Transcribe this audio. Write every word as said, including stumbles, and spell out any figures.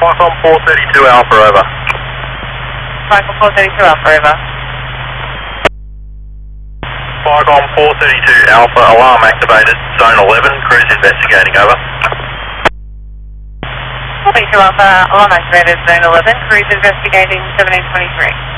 Micron four thirty-two Alpha, over. Micron four thirty-two Alpha, over. Micron four thirty-two Alpha, alarm activated, zone eleven, cruise investigating, over. four thirty-two Alpha, alarm activated, zone eleven, cruise investigating seven eight two three.